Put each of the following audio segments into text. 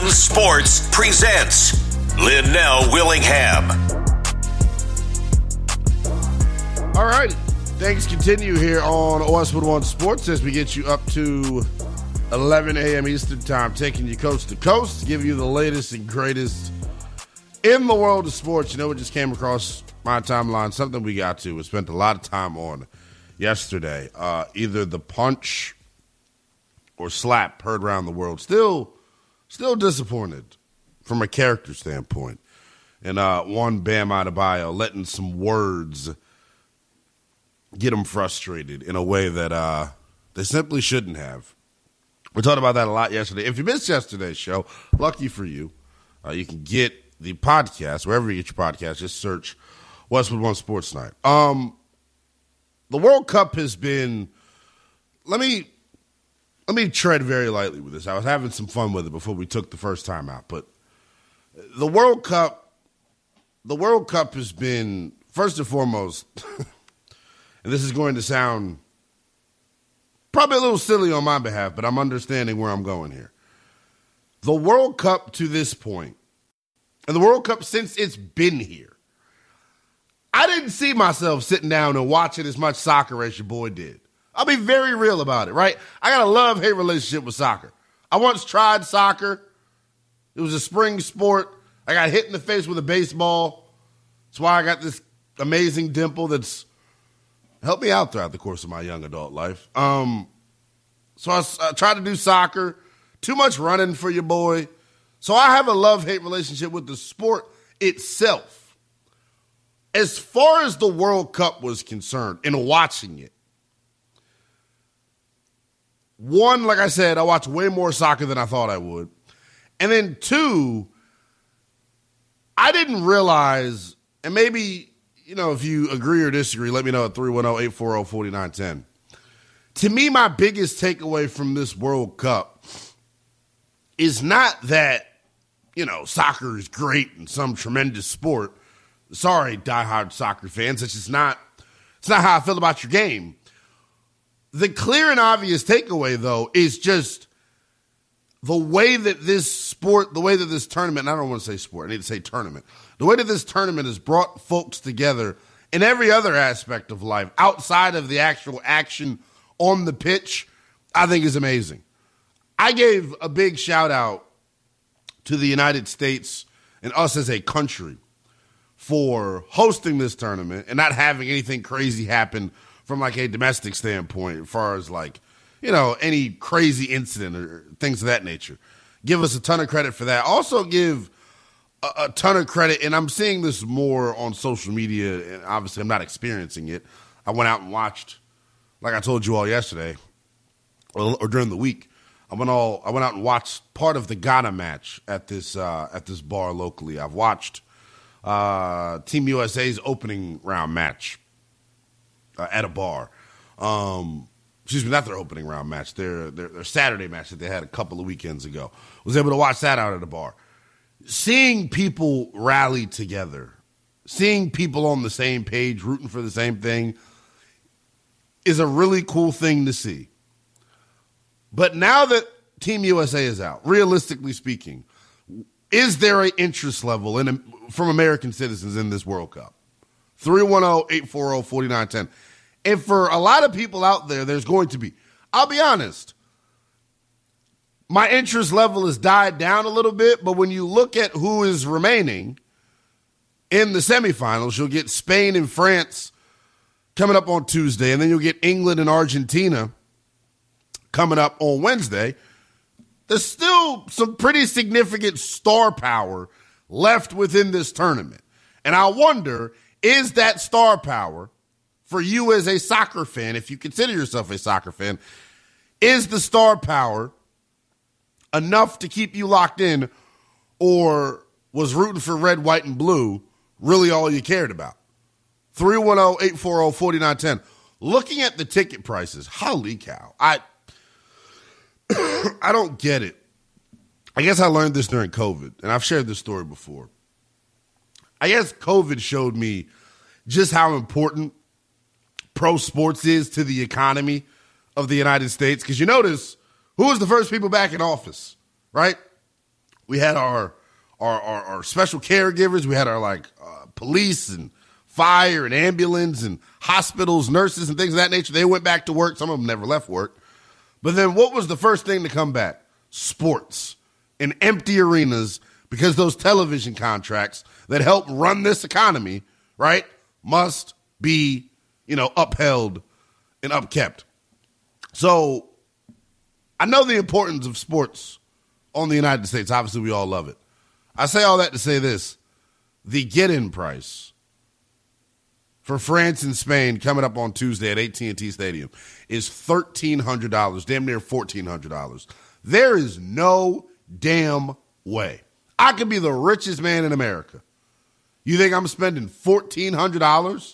One Sports presents Linnell Willingham. All right, things continue here on Westwood One Sports as we get you up to 11 a.m. Eastern Time, taking you coast to coast, give you the latest and greatest in the world of sports. You know, it just came across my timeline, something we spent a lot of time on yesterday. Either the punch or slap heard around the world. Still disappointed from a character standpoint. And one Bam Adebayo letting some words get him frustrated in a way that they simply shouldn't have. We talked about that a lot yesterday. If you missed yesterday's show, lucky for you, you can get the podcast wherever you get your podcast. Just search Westwood One Sports Night. The World Cup has been. Let me tread very lightly with this. I was having some fun with it before we took the first time out, but the World Cup has been, first and foremost, and this is going to sound probably a little silly on my behalf, but I'm understanding where I'm going here. The World Cup to this point, and the World Cup since it's been here, I didn't see myself sitting down and watching as much soccer as your boy did. I'll be very real about it, right? I got a love-hate relationship with soccer. I once tried soccer. It was a spring sport. I got hit in the face with a baseball. That's why I got this amazing dimple that's helped me out throughout the course of my young adult life. So I tried to do soccer. Too much running for your boy. So I have a love-hate relationship with the sport itself. As far as the World Cup was concerned, in watching it, one, like I said, I watched way more soccer than I thought I would. And then two, I didn't realize, and maybe, you know, if you agree or disagree, let me know at 310-840-4910. To me, my biggest takeaway from this World Cup is not that, you know, soccer is great and some tremendous sport. Sorry, diehard soccer fans. It's not how I feel about your game. The clear and obvious takeaway, though, is just the way that this sport, the way that this tournament, and I don't want to say sport, I need to say tournament, the way that this tournament has brought folks together in every other aspect of life outside of the actual action on the pitch, I think is amazing. I gave a big shout out to the United States and us as a country for hosting this tournament and not having anything crazy happen from like a domestic standpoint, as far as like, you know, any crazy incident or things of that nature. Give us a ton of credit for that. Also give a ton of credit, and I'm seeing this more on social media, and obviously I'm not experiencing it. I went out and watched, like I told you all yesterday, or during the week, I went out and watched part of the Ghana match at this bar locally. I've watched Team USA's opening round match at a bar. Excuse me, not their opening round match. Their Saturday match that they had a couple of weekends ago. Was able to watch that out at a bar. Seeing people rally together, seeing people on the same page, rooting for the same thing, is a really cool thing to see. But now that Team USA is out, realistically speaking, is there an interest level from American citizens in this World Cup? 310-840-4910. And for a lot of people out there, there's going to be. I'll be honest. My interest level has died down a little bit, but when you look at who is remaining in the semifinals, you'll get Spain and France coming up on Tuesday, and then you'll get England and Argentina coming up on Wednesday. There's still some pretty significant star power left within this tournament. And I wonder, is that star power for you as a soccer fan, if you consider yourself a soccer fan, is the star power enough to keep you locked in, or was rooting for red, white, and blue really all you cared about? 310-840-4910. Looking at the ticket prices, holy cow. I don't get it. I guess I learned this during COVID, and I've shared this story before. I guess COVID showed me just how important pro sports is to the economy of the United States. Because you notice, who was the first people back in office, right? We had our special caregivers. We had our police and fire and ambulance and hospitals, nurses and things of that nature. They went back to work. Some of them never left work. But then what was the first thing to come back? Sports and empty arenas, because those television contracts that help run this economy, right, must be, upheld and upkept. So I know the importance of sports on the United States. Obviously, we all love it. I say all that to say this. The get-in price for France and Spain coming up on Tuesday at AT&T Stadium is $1,300, damn near $1,400. There is no damn way I could be the richest man in America. You think I'm spending $1,400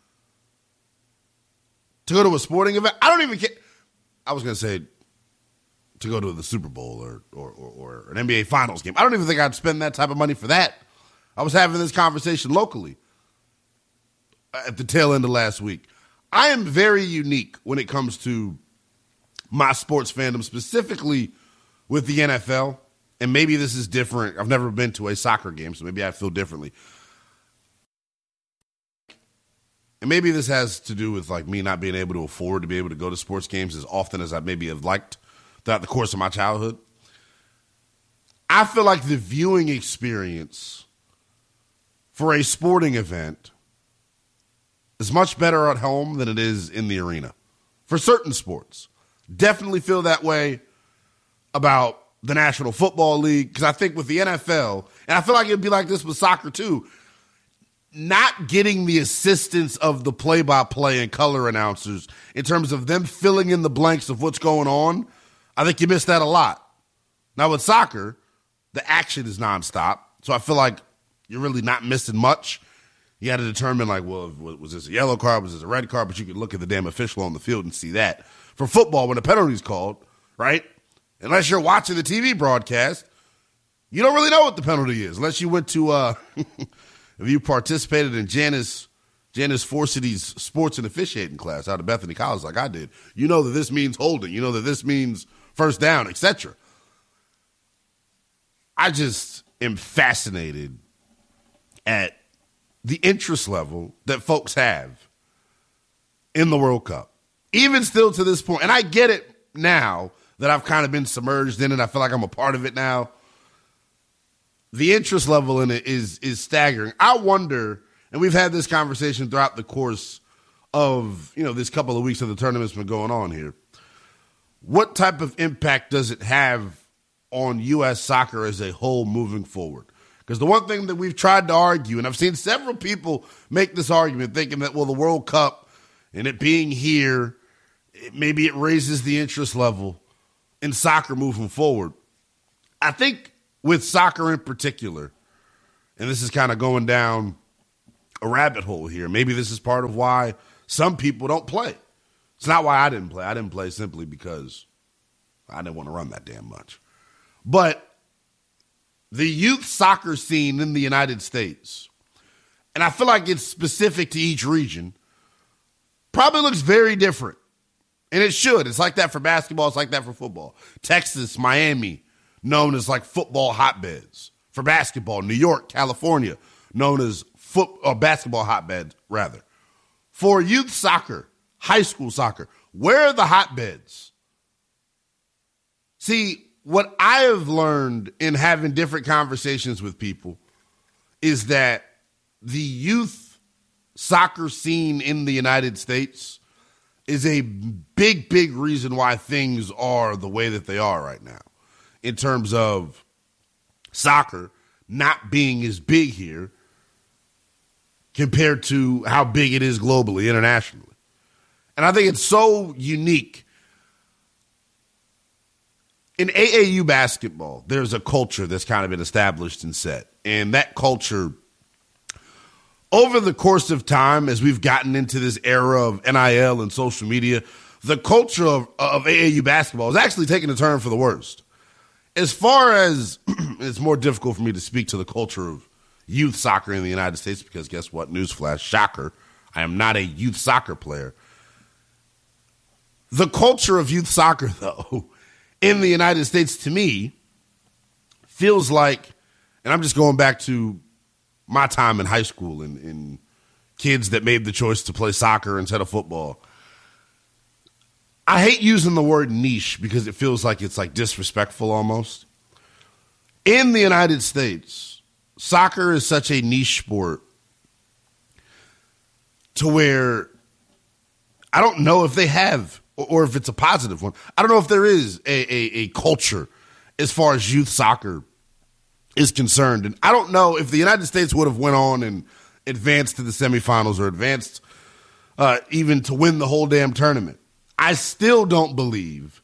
to go to a sporting event? I don't even care. I was going to say to go to the Super Bowl or an NBA Finals game. I don't even think I'd spend that type of money for that. I was having this conversation locally at the tail end of last week. I am very unique when it comes to my sports fandom, specifically with the NFL. And maybe this is different. I've never been to a soccer game, so maybe I feel differently. And maybe this has to do with me not being able to afford to be able to go to sports games as often as I maybe have liked throughout the course of my childhood. I feel like the viewing experience for a sporting event is much better at home than it is in the arena for certain sports. Definitely feel that way about the National Football League, because I think with the NFL, and I feel like it'd be like this with soccer too, not getting the assistance of the play-by-play and color announcers in terms of them filling in the blanks of what's going on, I think you miss that a lot. Now with soccer, the action is nonstop, so I feel like you're really not missing much. You had to determine, was this a yellow card, was this a red card, but you could look at the damn official on the field and see that. For football, when a penalty's called, right, unless you're watching the TV broadcast, you don't really know what the penalty is, unless you went to if you participated in Janice Forcity's sports and officiating class out of Bethany College like I did. You know that this means holding. You know that this means first down, etc. I just am fascinated at the interest level that folks have in the World Cup, even still to this point. And I get it now that I've kind of been submerged in it. I feel like I'm a part of it now. The interest level in it is staggering. I wonder, and we've had this conversation throughout the course of, this couple of weeks of the tournament's been going on here. What type of impact does it have on U.S. soccer as a whole moving forward? Because the one thing that we've tried to argue, and I've seen several people make this argument thinking that, the World Cup and it being here, maybe it raises the interest level in soccer moving forward. I think with soccer in particular, and this is kind of going down a rabbit hole here, maybe this is part of why some people don't play. It's not why I didn't play. I didn't play simply because I didn't want to run that damn much. But the youth soccer scene in the United States, and I feel like it's specific to each region, probably looks very different. And it should. It's like that for basketball. It's like that for football. Texas, Miami, known as football hotbeds. For basketball, New York, California, known as basketball hotbeds, rather. For youth soccer, high school soccer, where are the hotbeds? See, what I have learned in having different conversations with people is that the youth soccer scene in the United States is a big, big reason why things are the way that they are right now in terms of soccer not being as big here compared to how big it is globally, internationally. And I think it's so unique. In AAU basketball, there's a culture that's kind of been established and set. And that culture, over the course of time, as we've gotten into this era of NIL and social media, the culture of AAU basketball is actually taking a turn for the worst. As far as it's more difficult for me to speak to the culture of youth soccer in the United States because guess what? Newsflash, shocker. I am not a youth soccer player. The culture of youth soccer, though, in the United States, to me, feels like, and I'm just going back to my time in high school and kids that made the choice to play soccer instead of football. I hate using the word niche because it feels like it's like disrespectful almost. In the United States, soccer is such a niche sport to where I don't know if they have or if it's a positive one. I don't know if there is a culture as far as youth soccer is concerned. And I don't know if the United States would have went on and advanced to the semifinals or advanced even to win the whole damn tournament. I still don't believe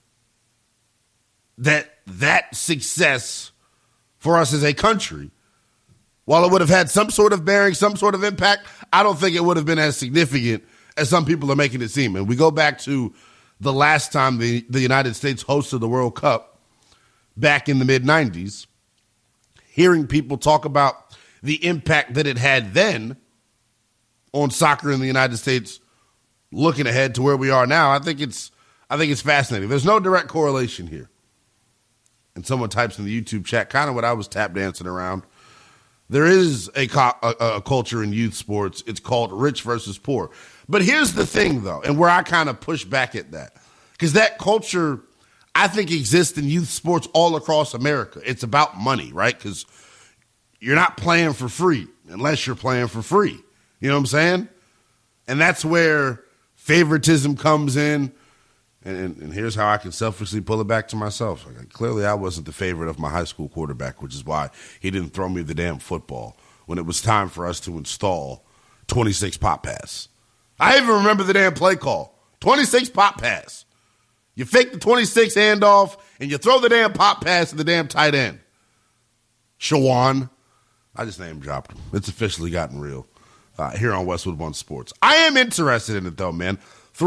that success for us as a country, while it would have had some sort of bearing, some sort of impact, I don't think it would have been as significant as some people are making it seem. And we go back to the last time the United States hosted the World Cup back in the mid-'90s, hearing people talk about the impact that it had then on soccer in the United States, looking ahead to where we are now, I think it's fascinating. There's no direct correlation here. And someone types in the YouTube chat, kind of what I was tap dancing around. There is a culture in youth sports. It's called rich versus poor. But here's the thing, though, and where I kind of push back at that. Because that culture, I think, exists in youth sports all across America. It's about money, right? Because you're not playing for free unless you're playing for free. You know what I'm saying? And that's where favoritism comes in. And here's how I can selfishly pull it back to myself. Clearly, I wasn't the favorite of my high school quarterback, which is why he didn't throw me the damn football when it was time for us to install 26 pop pass. I even remember the damn play call. 26 pop pass. You fake the 26 handoff, and you throw the damn pop pass to the damn tight end. Shawan. I just name dropped him. It's officially gotten real here on Westwood One Sports. I am interested in it, though, man.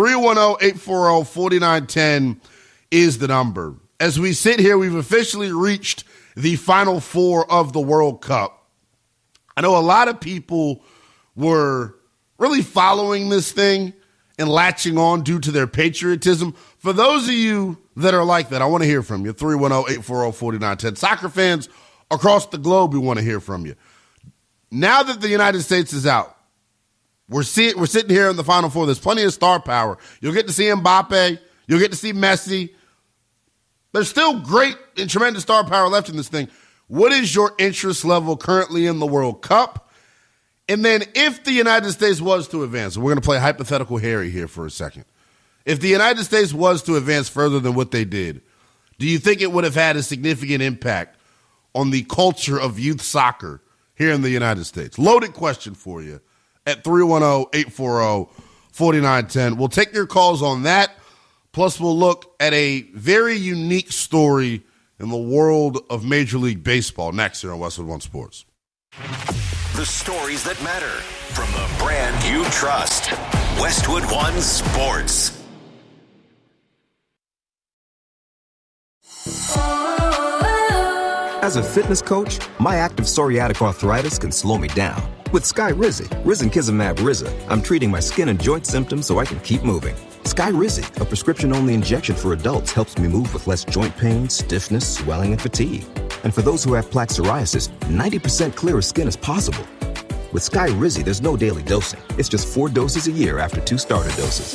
310-840-4910 is the number. As we sit here, we've officially reached the Final Four of the World Cup. I know a lot of people were really following this thing and latching on due to their patriotism. For those of you that are like that, I want to hear from you. 310-840-4910. Soccer fans across the globe, we want to hear from you. Now that the United States is out, we're sitting here in the Final Four. There's plenty of star power. You'll get to see Mbappe. You'll get to see Messi. There's still great and tremendous star power left in this thing. What is your interest level currently in the World Cup? And then if the United States was to advance, we're going to play hypothetical Harry here for a second. If the United States was to advance further than what they did, do you think it would have had a significant impact on the culture of youth soccer here in the United States? Loaded question for you at 310-840-4910. We'll take your calls on that. Plus, we'll look at a very unique story in the world of Major League Baseball next here on Westwood One Sports. The stories that matter from the brand you trust. Westwood One Sports. As a fitness coach, my active psoriatic arthritis can slow me down. With Skyrizi, risankizumab Riza, I'm treating my skin and joint symptoms so I can keep moving. Skyrizi, a prescription-only injection for adults, helps me move with less joint pain, stiffness, swelling, and fatigue. And for those who have plaque psoriasis, 90% clearer skin is possible. With Skyrizi, there's no daily dosing. It's just 4 doses a year after 2 starter doses.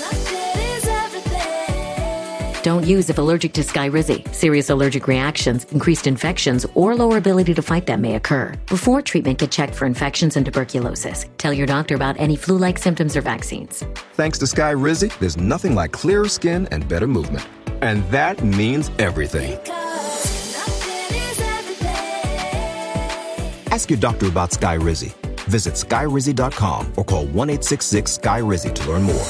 Don't use if allergic to Skyrizi. Serious allergic reactions, increased infections, or lower ability to fight them may occur. Before treatment, get checked for infections and tuberculosis. Tell your doctor about any flu-like symptoms or vaccines. Thanks to Skyrizi, there's nothing like clearer skin and better movement. And that means everything. Ask your doctor about Skyrizi. Visit Skyrizi.com or call 1-866-SKY-RIZI to learn more.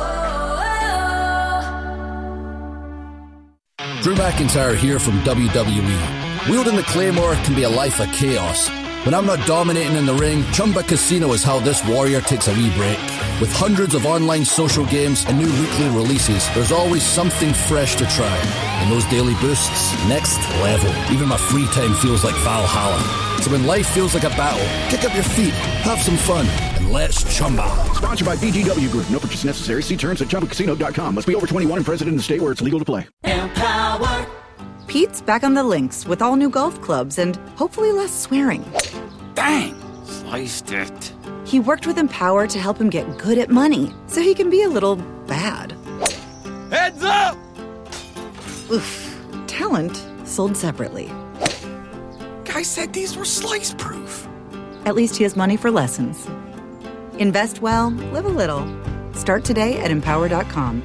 Drew McIntyre here from WWE. Wielding the Claymore can be a life of chaos. When I'm not dominating in the ring, Chumba Casino is how this warrior takes a wee break. With hundreds of online social games and new weekly releases, there's always something fresh to try. And those daily boosts, next level. Even my free time feels like Valhalla. So when life feels like a battle, kick up your feet, have some fun, and let's Chumba. Sponsored by VGW Group. No purchase necessary. See terms at ChumbaCasino.com. Must be over 21 and present in the state where it's legal to play. Empower Pete's back on the links with all new golf clubs and hopefully less swearing. Dang! Sliced it. He worked with Empower to help him get good at money, so he can be a little bad. Heads up! Oof. Talent sold separately. Guy said these were slice-proof. At least he has money for lessons. Invest well, live a little. Start today at Empower.com.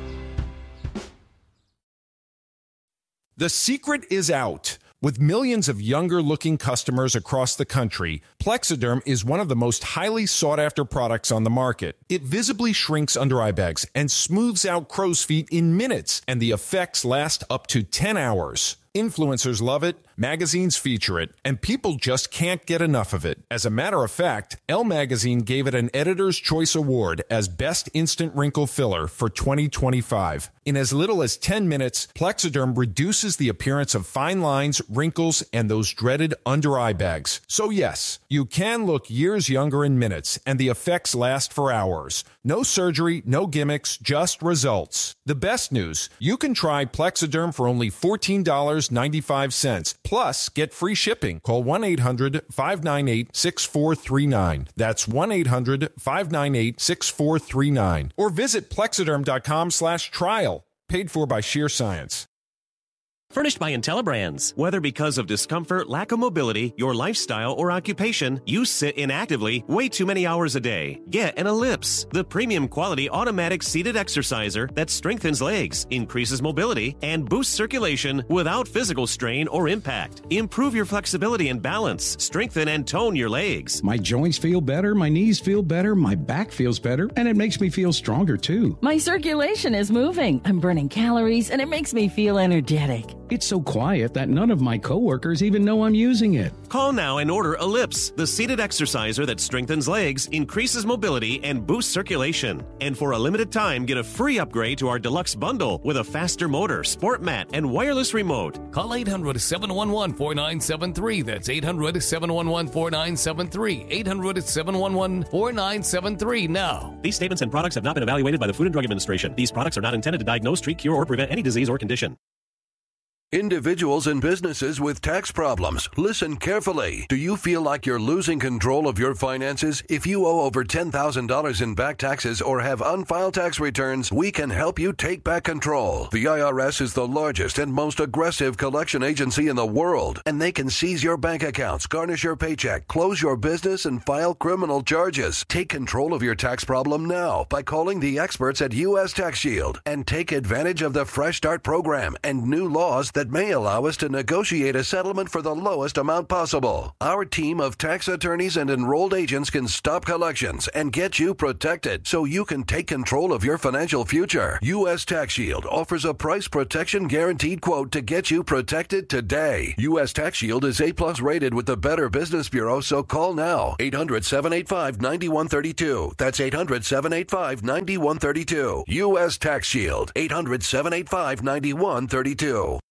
The secret is out. With millions of younger-looking customers across the country, Plexiderm is one of the most highly sought-after products on the market. It visibly shrinks under-eye bags and smooths out crow's feet in minutes, and the effects last up to 10 hours. Influencers love it, magazines feature it, and people just can't get enough of it. As a matter of fact, Elle Magazine gave it an Editor's Choice Award as Best Instant Wrinkle Filler for 2025. In as little as 10 minutes, Plexiderm reduces the appearance of fine lines, wrinkles, and those dreaded under-eye bags. So yes, you can look years younger in minutes, and the effects last for hours. No surgery, no gimmicks, just results. The best news, you can try Plexiderm for only $14.95. Plus, get free shipping. Call 1-800-598-6439. That's 1-800-598-6439. Or visit Plexiderm.com/trial. Paid for by Sheer Science. Furnished by IntelliBrands. Whether because of discomfort, lack of mobility, your lifestyle, or occupation, you sit inactively way too many hours a day. Get an Ellipse, the premium quality automatic seated exerciser that strengthens legs, increases mobility, and boosts circulation without physical strain or impact. Improve your flexibility and balance. Strengthen and tone your legs. My joints feel better, my knees feel better, my back feels better, and it makes me feel stronger too. My circulation is moving. I'm burning calories, and it makes me feel energetic. It's so quiet that none of my coworkers even know I'm using it. Call now and order Ellipse, the seated exerciser that strengthens legs, increases mobility, and boosts circulation. And for a limited time, get a free upgrade to our deluxe bundle with a faster motor, sport mat, and wireless remote. Call 800-711-4973. That's 800-711-4973. 800-711-4973 now. These statements and products have not been evaluated by the Food and Drug Administration. These products are not intended to diagnose, treat, cure, or prevent any disease or condition. Individuals and businesses with tax problems, listen carefully. Do you feel like you're losing control of your finances? If you owe over $10,000 in back taxes or have unfiled tax returns, we can help you take back control. The IRS is the largest and most aggressive collection agency in the world, and they can seize your bank accounts, garnish your paycheck, close your business, and file criminal charges. Take control of your tax problem now by calling the experts at U.S. Tax Shield and take advantage of the Fresh Start program and new laws that may allow us to negotiate a settlement for the lowest amount possible. Our team of tax attorneys and enrolled agents can stop collections and get you protected so you can take control of your financial future. U.S. Tax Shield offers a price protection guaranteed quote to get you protected today. U.S. Tax Shield is A+ rated with the Better Business Bureau, so call now. 800-785-9132. That's 800-785-9132. U.S. Tax Shield. 800-785-9132.